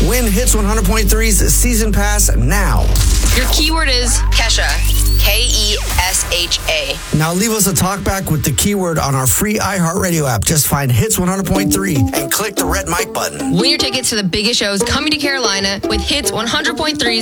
Win Hits 100.3's season pass now. Your keyword is Kesha. Kesha. Now leave us a talkback with the keyword on our free iHeartRadio app. Just find Hits 100.3 and click the red mic button. Win your tickets to the biggest shows coming to Carolina with Hits 100.3's